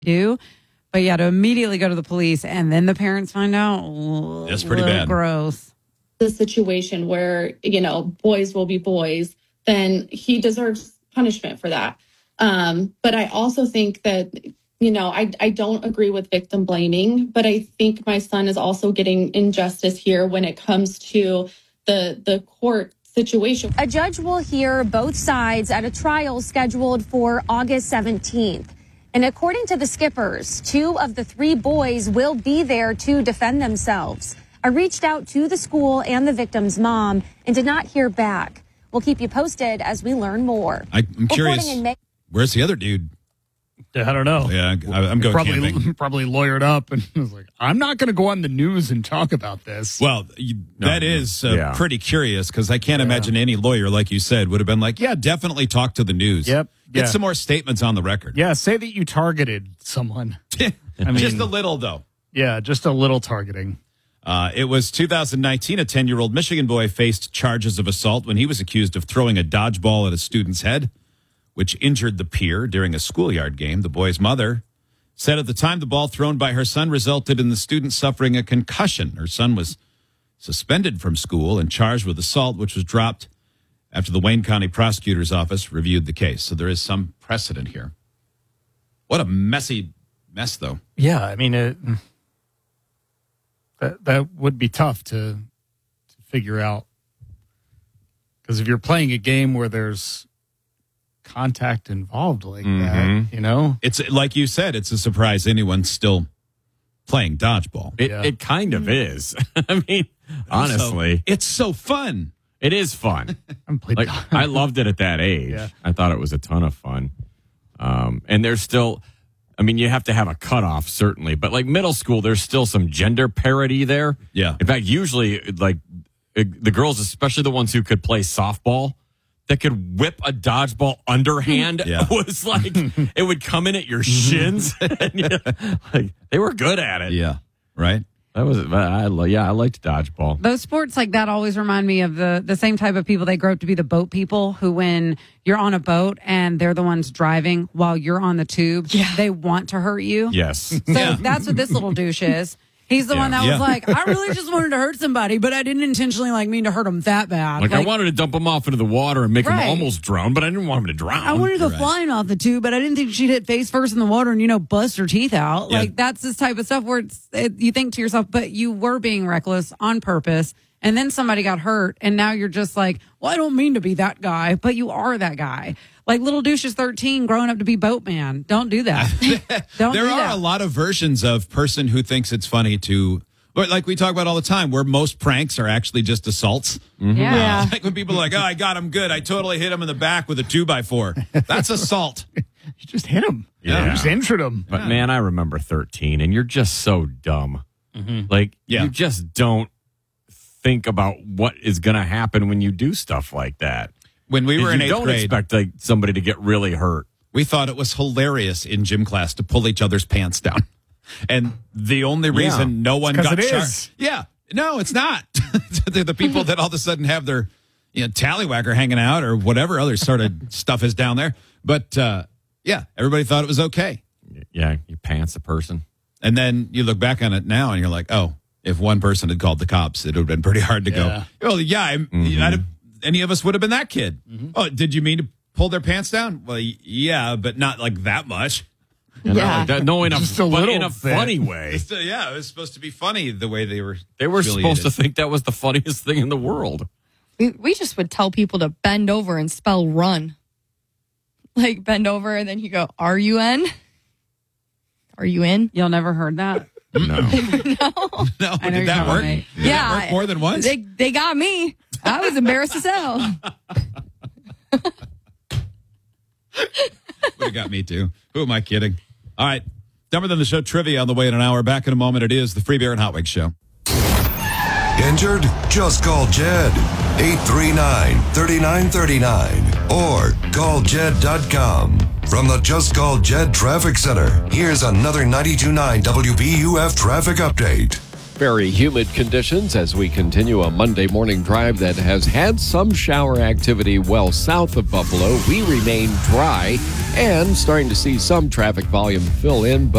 do. But yeah, to immediately go to the police and then the parents find out, that's pretty bad. Gross. The situation where, boys will be boys, then he deserves punishment for that. But I also think that, I don't agree with victim blaming, but I think my son is also getting injustice here when it comes to the court situation. A judge will hear both sides at a trial scheduled for August 17th. And according to the Skippers, 2 of the 3 boys will be there to defend themselves. I reached out to the school and the victim's mom and did not hear back. We'll keep you posted as we learn more. I'm curious, where's the other dude? I don't know. Yeah, I'm going camping. Probably lawyered up and was like, I'm not going to go on the news and talk about this. Well, that is pretty curious because I can't imagine any lawyer, like you said, would have been like, yeah, definitely talk to the news. Yep. Get some more statements on the record. Yeah, say that you targeted someone. Just a little, though. Yeah, just a little targeting. It was 2019. A 10-year-old Michigan boy faced charges of assault when he was accused of throwing a dodgeball at a student's head, which injured the peer during a schoolyard game. The boy's mother said at the time the ball thrown by her son resulted in the student suffering a concussion. Her son was suspended from school and charged with assault, which was dropped after the Wayne County Prosecutor's Office reviewed the case. So there is some precedent here. What a messy mess, though. Yeah, I mean, that would be tough to figure out. Because if you're playing a game where there's contact involved like that, It's like you said, it's a surprise anyone's still playing dodgeball. It kind of is. I mean, honestly. It's so fun. It is fun. I loved it at that age. Yeah. I thought it was a ton of fun. And there's still, you have to have a cutoff, certainly. But like middle school, there's still some gender parity there. Yeah. In fact, usually, the girls, especially the ones who could play softball, that could whip a dodgeball underhand, was like, it would come in at your shins. And, they were good at it. Yeah. Right? I liked dodgeball. Those sports like that always remind me of the same type of people. They grow up to be the boat people who, when you're on a boat and they're the ones driving while you're on the tube, they want to hurt you. Yes. So that's what this little douche is. He's the one that was like, I really just wanted to hurt somebody, but I didn't intentionally mean to hurt him that bad. Like I wanted to dump him off into the water and make him almost drown, but I didn't want him to drown. I wanted to go flying off the tube, but I didn't think she'd hit face first in the water and, bust her teeth out. Yeah. Like, that's this type of stuff where you think to yourself, but you were being reckless on purpose, and then somebody got hurt, and now you're just like, well, I don't mean to be that guy, but you are that guy. Like little douche is 13, growing up to be boatman. Don't do that. There are a lot of versions of person who thinks it's funny to... But like we talk about all the time, where most pranks are actually just assaults. Mm-hmm. Yeah. Like when people are like, I got him good. I totally hit him in the back with a 2x4. That's assault. You just hit him. Yeah. You just injured him. But man, I remember 13, and you're just so dumb. Mm-hmm. Like, you just don't think about what is going to happen when you do stuff like that. When we were in 8th grade, you don't expect somebody to get really hurt. We thought it was hilarious in gym class to pull each other's pants down. And the only reason no one got charged. Yeah. No, it's not. They're the people that all of a sudden have their tallywhacker hanging out or whatever other sort of stuff is down there. But everybody thought it was okay. Yeah, you pants a person. And then you look back on it now and you're like, oh, if one person had called the cops, it would have been pretty hard to go, oh, any of us would have been that kid. Mm-hmm. Oh, did you mean to pull their pants down? Well, yeah, but not like that much. No, in a funny way. It was supposed to be funny the way they were. They were supposed to think that was the funniest thing in the world. We just would tell people to bend over and spell run. Like bend over and then you go, are you in? Are you in? Y'all never heard that? No. No. No, did that work? Did that work more than once? They got me. I was embarrassed as hell. Would have got me too. Who am I kidding? All right. Dumber Than the Show trivia on the way in an hour. Back in a moment. It is the Free Beer and Hot Wings Show. Injured? Just call Jed. 839-3939 or call Jed.com. From the Just Call Jed Traffic Center, here's another 92.9 WBUF traffic update. Very humid conditions as we continue a Monday morning drive that has had some shower activity well south of Buffalo. We remain dry and starting to see some traffic volume fill in, but